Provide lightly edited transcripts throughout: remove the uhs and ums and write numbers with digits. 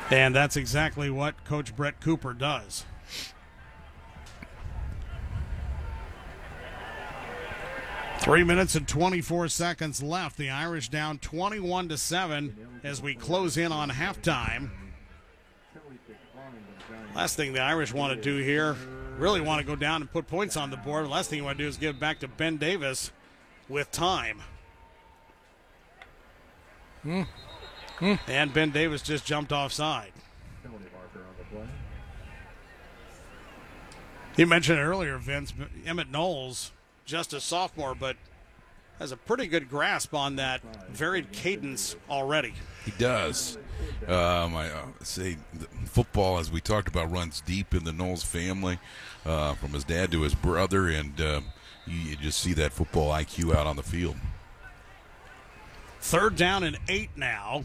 And that's exactly what Coach Brett Cooper does. Three minutes and 24 seconds left. The Irish down 21-7 as we close in on halftime. Last thing the Irish want to do here, really want to go down and put points on the board. The last thing you want to do is give it back to Ben Davis with time. And Ben Davis just jumped offside. You mentioned earlier, Vince, Emmett Knowles, just a sophomore, but has a pretty good grasp on that varied cadence already. He does. I say football, as we talked about, runs deep in the Knowles family, from his dad to his brother, and you just see that football IQ out on the field. 3rd down and 8 now.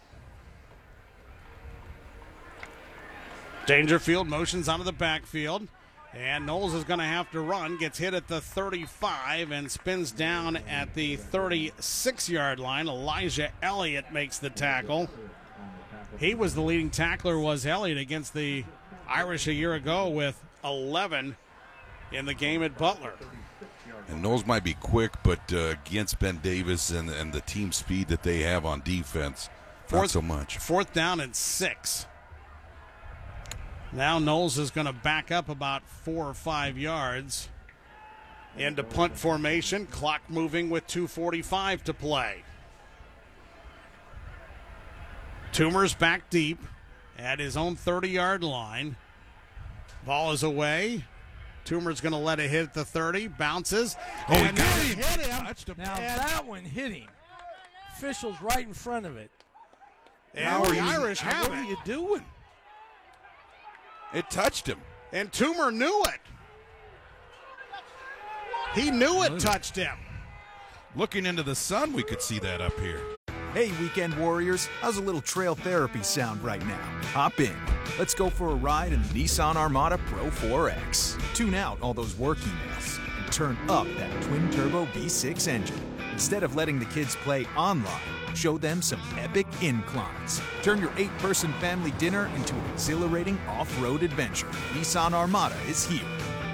Dangerfield motions onto the backfield. And Knowles is going to have to run, gets hit at the 35 and spins down at the 36-yard line. Elijah Elliott makes the tackle. He was the leading tackler, was Elliott, against the Irish a year ago with 11 in the game at Butler. And Knowles might be quick, but against Ben Davis and the team speed that they have on defense, not so much. 4th down and 6. Now Knowles is going to back up about 4 or 5 yards into punt formation. Clock moving with 2:45 to play. Toomer's back deep at his own 30-yard line. Ball is away. Toomer's going to let it hit at the 30. Bounces. Oh, and he hit him. Now that one hit him. Officials right in front of it. And the Irish have What are it. you doing? It touched him. And Toomer knew it. He knew it touched him. Looking into the sun, we could see that up here. Hey, weekend warriors, how's a little trail therapy sound right now? Hop in. Let's go for a ride in the Nissan Armada Pro 4X. Tune out all those work emails and turn up that twin-turbo V6 engine. Instead of letting the kids play online, show them some epic inclines. Turn your 8-person family dinner into an exhilarating off-road adventure. Nissan Armada is here.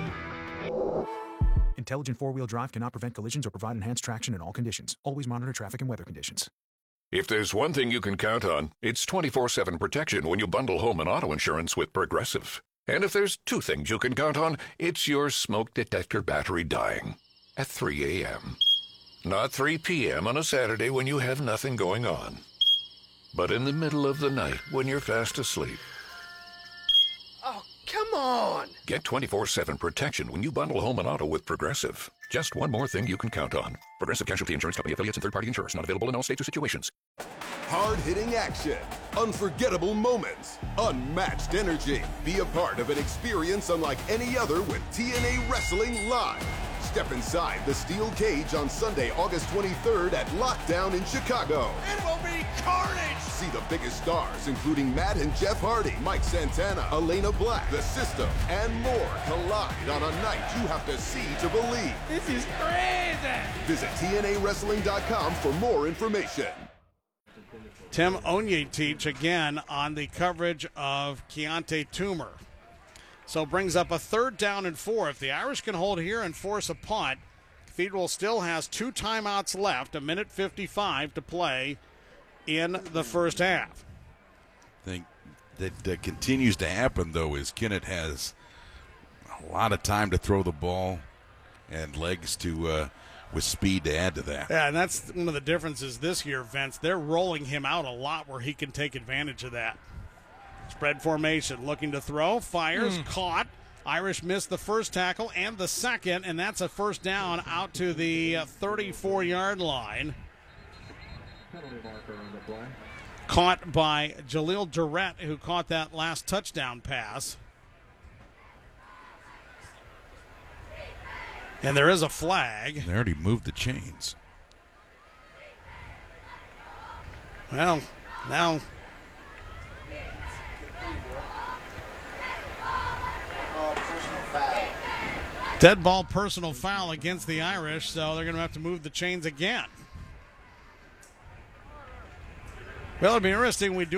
Intelligent four-wheel drive cannot prevent collisions or provide enhanced traction in all conditions. Always monitor traffic and weather conditions. If there's one thing you can count on, it's 24/7 protection when you bundle home and auto insurance with Progressive. And if there's 2 things you can count on, it's your smoke detector battery dying at 3 a.m. Not 3 p.m. on a Saturday when you have nothing going on, but in the middle of the night when you're fast asleep. Oh, come on! Get 24/7 protection when you bundle home and auto with Progressive. Just one more thing you can count on. Progressive Casualty Insurance Company, affiliates, and third-party insurers. Not available in all states or situations. Hard-hitting action, unforgettable moments, unmatched energy. Be a part of an experience unlike any other with TNA Wrestling Live. Step inside the steel cage on Sunday, August 23rd at Lockdown in Chicago. It will be carnage! See the biggest stars, including Matt and Jeff Hardy, Mike Santana, Elena Black, The System, and more collide on a night you have to see to believe. This is crazy! Visit TNAWrestling.com for more information. Tim Onyetich again on the coverage of Keontae Toomer. So brings up a 3rd down and 4. If the Irish can hold here and force a punt, Cathedral still has 2 timeouts left, 1:55 to play in the first half. I think that continues to happen, though, is Kennett has a lot of time to throw the ball and legs to with speed to add to that. Yeah, and that's one of the differences this year, Vince. They're rolling him out a lot where he can take advantage of that. Spread formation, looking to throw, fires, caught. Irish missed the first tackle and the second, and that's a 1st down out to the 34-yard line. Caught by Jaleel Durrett, who caught that last touchdown pass. And there is a flag. They already moved the chains. Well, now dead ball personal foul against the Irish, so they're going to have to move the chains again. Well, it'll be interesting. We do